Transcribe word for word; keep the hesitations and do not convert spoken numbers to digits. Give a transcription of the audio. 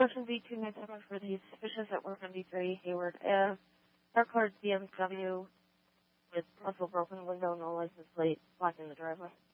Question B two nine seven for the suspicious at work on B three Hayward Ave. Car card B M W with partial broken window, no license plate, blocking the driveway.